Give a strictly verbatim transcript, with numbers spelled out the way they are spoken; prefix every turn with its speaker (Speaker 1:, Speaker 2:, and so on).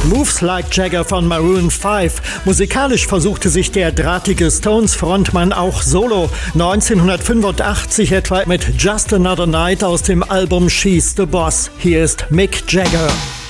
Speaker 1: Moves Like Jagger von Maroon fünf. Musikalisch versuchte sich der drahtige Stones-Frontmann auch solo. neunzehnhundertfünfundachtzig etwa mit Just Another Night aus dem Album She's the Boss. Hier ist Mick Jagger.